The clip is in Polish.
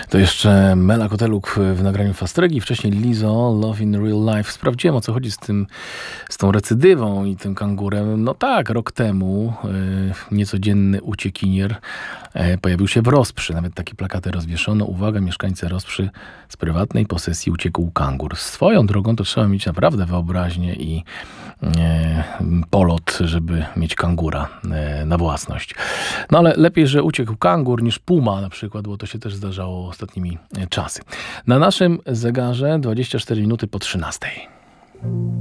To jeszcze Mela Koteluk w nagraniu Fastregi, wcześniej Lizzo, Love in Real Life. Sprawdziłem, o co chodzi z tą recydywą i tym kangurem. No tak, rok temu niecodzienny uciekinier pojawił się w Rosprzy. Nawet takie plakaty rozwieszono. Uwaga, mieszkańcy Rosprzy, z prywatnej posesji uciekł kangur. Swoją drogą to trzeba mieć naprawdę wyobraźnię i polot, żeby mieć kangura na własność. No ale lepiej, że uciekł kangur niż puma na przykład, bo to się też zdarzało ostatnimi czasy. Na naszym zegarze 24 minuty po 13.